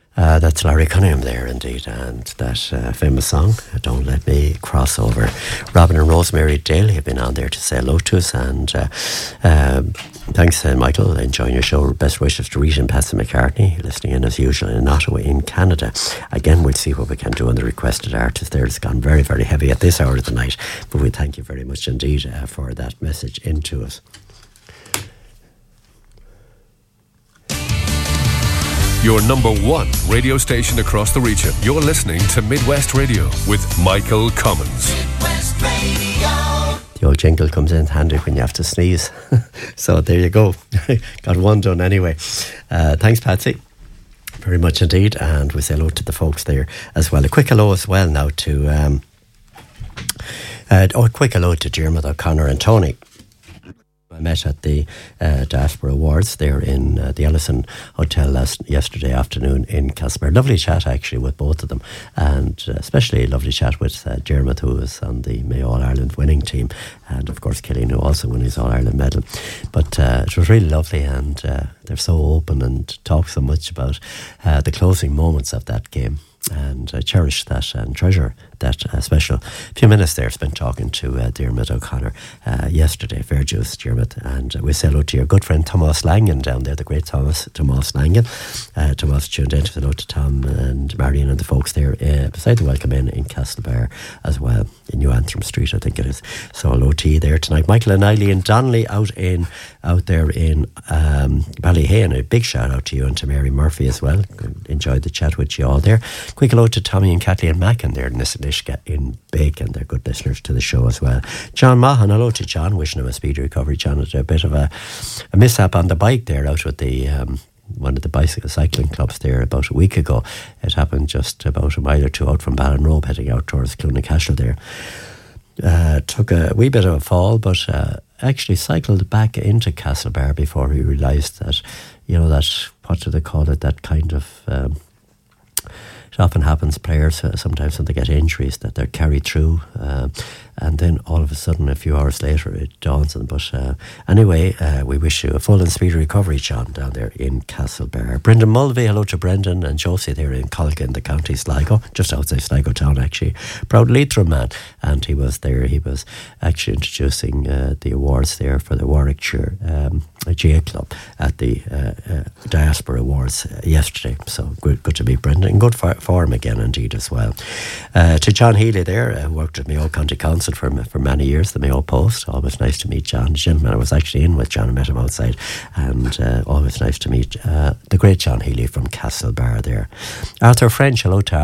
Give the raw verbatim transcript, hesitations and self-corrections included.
Uh, that's Larry Cunningham there, indeed, and that uh, famous song, Don't Let Me Cross Over. Robin and Rosemary Daly have been on there to say hello to us, and uh, uh, thanks, uh, Michael, enjoying your show. Best wishes to Rita and Patsy McCartney, listening in as usual in Ottawa in Canada. Again, we'll see what we can do on the requested artist there. It's gone very, very heavy at this hour of the night, but we thank you very much indeed uh, for that message into us. Your number one radio station across the region. You're listening to Midwest Radio with Michael Cummins. Midwest Radio. The old jingle comes in handy when you have to sneeze. So there you go. Got one done anyway. Uh, thanks, Patsy. Very much indeed. And we say hello to the folks there as well. A quick hello as well now to... Um, uh, oh, a quick hello to Dermot O'Connor and Tony. I met at the uh, Diaspora Awards there in uh, the Ellison Hotel last yesterday afternoon in Castlebar. Lovely chat actually with both of them, and uh, especially a lovely chat with uh, Dermot, who was on the Mayo All-Ireland winning team, and of course Killeen, who also won his All-Ireland medal. But uh, it was really lovely, and uh, they're so open and talk so much about uh, the closing moments of that game. And I cherish that and treasure that uh, special few minutes there spent talking to uh, Dermot O'Connor uh, yesterday. Fair juice, Dermot. And uh, we say hello to your good friend Thomas Langan down there, the great Thomas Thomas Langan. Uh, Thomas tuned in. Hello to Tom and Marion and the folks there uh, beside the Welcome Inn in Castlebar as well, in New Antrim Street, I think it is. So hello to you there tonight. Michael and Eileen Donnelly out in out there in um, Ballyhane. A big shout out to you and to Mary Murphy as well. Enjoyed the chat with you all there. Quick hello to Tommy and Kathleen Mackin there in Nissanishka in Bacon. They're good listeners to the show as well. John Mahan, hello to John, wishing him a speedy recovery. John had a bit of a, a mishap on the bike there out with the um, one of the bicycle cycling clubs there about a week ago. It happened just about a mile or two out from Ballinrobe, heading out towards Clonacashel there. Uh, took a wee bit of a fall, but uh, actually cycled back into Castlebar before he realised that, you know, that, what do they call it, that kind of... Um, It often happens, players, uh, sometimes when they get injuries, that they're carried through, uh, and then all of a sudden, a few hours later, it dawns on them. But uh, anyway, uh, we wish you a full and speedy recovery, John, down there in Castlebar. Brendan Mulvey, hello to Brendan and Josie there in Colgan, the county Sligo, just outside Sligo town, actually. Proud Leitrim man, and he was there. He was actually introducing uh, the awards there for the Warwickshire um, G A Club at the uh, uh, Diaspora Awards uh, yesterday. So good, good to meet Brendan. Good for, form again, indeed, as well. Uh, to John Healy there, who uh, worked at Mayo County Council for for many years, the Mayo Post. Always nice to meet John. Jim, I was actually in with John and met him outside, and uh, always nice to meet uh, the great John Healy from Castlebar there. Arthur French, hello to